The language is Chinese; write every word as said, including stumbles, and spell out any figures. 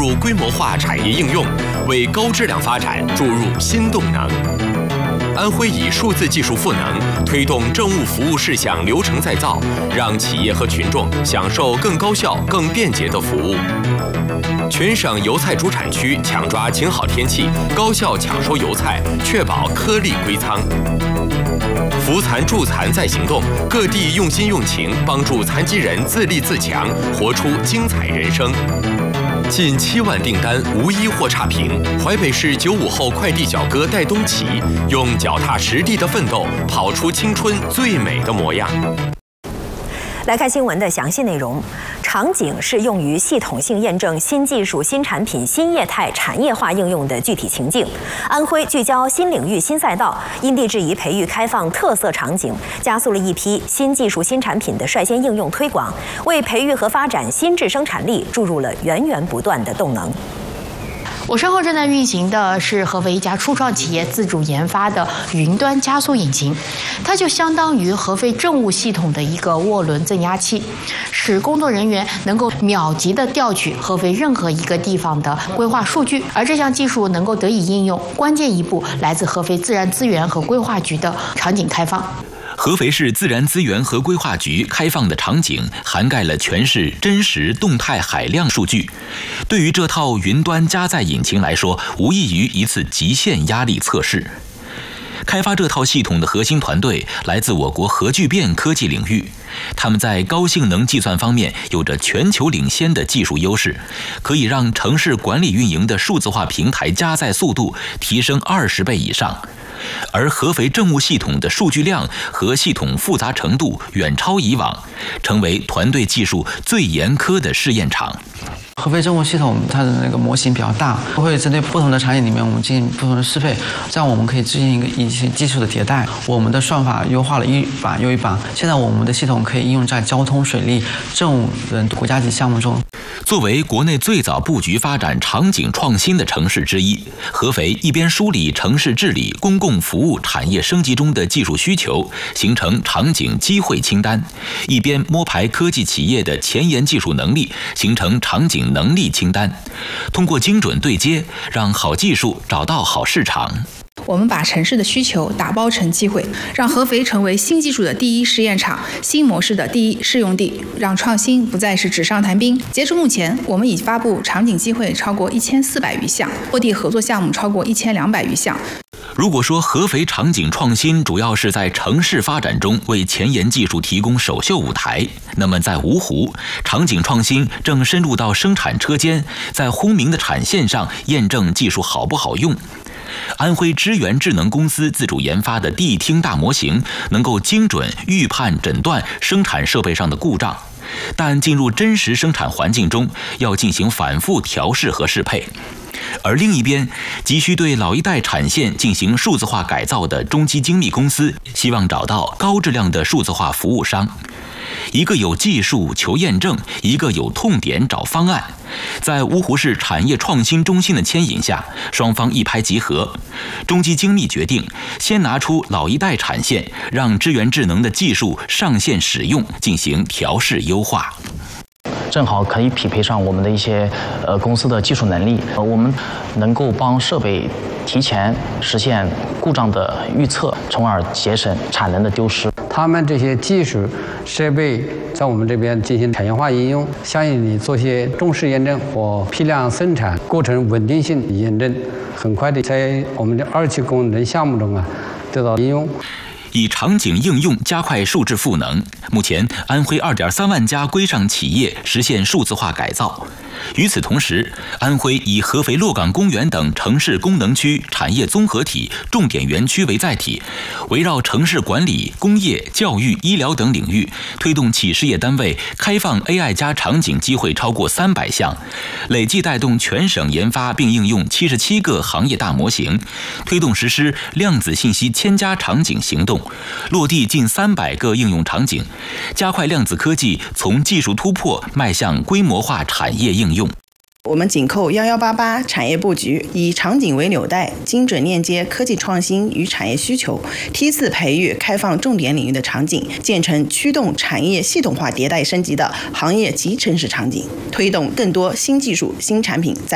入规模化产业应用，为高质量发展注入新动能。安徽以数字技术赋能，推动政务服务事项流程再造，让企业和群众享受更高效、更便捷的服务。全省油菜主产区抢抓晴好天气，高效抢收油菜，确保颗粒归仓。扶残助残在行动，各地用心用情，帮助残疾人自立自强，活出精彩人生。近七万订单无一货差评，淮北市九五后快递小哥戴东奇用脚踏实地的奋斗，跑出青春最美的模样。 来看新闻的详细内容。场景是用于系统性验证新技术、新产品、新业态产业化应用的具体情境。安徽聚焦新领域、新赛道，因地制宜培育开放特色场景，加速了一批新技术、新产品的率先应用推广，为培育和发展新质生产力注入了源源不断的动能。 我身后正在运行的是合肥一家初创企业自主研发的云端加速引擎，它就相当于合肥政务系统的一个涡轮增压器，使工作人员能够秒级的调取合肥任何一个地方的规划数据。而这项技术能够得以应用，关键一步来自合肥自然资源和规划局的场景开放。 合肥市自然资源和规划局开放的场景涵盖了全市真实动态海量数据，对于这套云端加载引擎来说，无异于一次极限压力测试。开发这套系统的核心团队来自我国核聚变科技领域，他们在高性能计算方面有着全球领先的技术优势，可以让城市管理运营的数字化平台加载速度提升二十倍以上。而合肥政务系统的数据量和系统复杂程度远超以往，成为团队技术最严苛的试验场。 合肥政务系统它的那个模型比较大，会针对不同的场景里面我们进行不同的适配，这样我们可以进行一个一些技术的迭代。我们的算法优化了一版又一版，现在我们的系统可以应用在交通、水利、政务等国家级项目中。 作为国内最早布局发展场景创新的城市之一，合肥一边梳理城市治理、公共服务产业升级中的技术需求，形成场景机会清单，一边摸排科技企业的前沿技术能力，形成场景能力清单。通过精准对接，让好技术找到好市场。 我们把城市的需求打包成机会，让合肥成为新技术的第一试验场，新模式的第一试用地，让创新不再是纸上谈兵。截至目前，我们已发布场景机会超过一千四百余项，落地合作项目超过一千两百余项。 如果说合肥场景创新主要是在城市发展中为前沿技术提供首秀舞台，那么在芜湖，场景创新正深入到生产车间，在轰鸣的产线上验证技术好不好用。安徽知源智能公司自主研发的地听大模型能够精准预判诊断生产设备上的故障，但进入真实生产环境中要进行反复调试和适配。而另一边，急需对老一代产线进行数字化改造的中基精密公司希望找到高质量的数字化服务商。一个有技术求验证，一个有痛点找方案。在芜湖市产业创新中心的牵引下，双方一拍即合。中基精密决定先拿出老一代产线，让知源智能的技术上线使用，进行调试优化。 正好可以匹配上我们的一些呃公司的技术能力，呃，我们能够帮设备提前实现故障的预测，从而节省产能的丢失。 他们这些技术设备在我们这边进行产业化应用，相应的做些重视验证和批量生产过程稳定性验证，很快的在我们的二期工程项目中啊得到应用。 以场景应用加快数字赋能，目前安徽 二点三万家规上企业实现数字化改造。与此同时，安徽以合肥洛岗公园等城市功能区产业综合体重点园区为载体，围绕城市管理、工业、教育、医疗等领域，推动企事业单位开放 A I 加场景机会超过三百项，累计带动全省研发并应用七十七个行业大模型，推动实施量子信息千家场景行动，落地近三百个应用场景，加快量子科技从技术突破迈向规模化产业应用。 我们紧扣一一八八产业布局，以场景为纽带，精准链接科技创新与产业需求，梯次培育开放重点领域的场景，建成驱动产业系统化迭代升级的行业及城市场景，推动更多新技术、新产品在